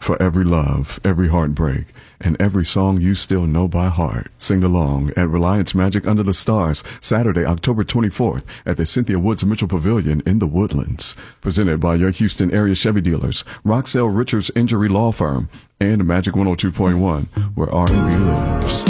for every love, every heartbreak, and every song you still know by heart. Sing along at Reliance Magic Under the Stars, Saturday, October 24th at the Cynthia Woods Mitchell Pavilion in the Woodlands. Presented by your Houston area Chevy dealers, Roxell Richards Injury Law Firm, and Magic 102.1, where R&B lives.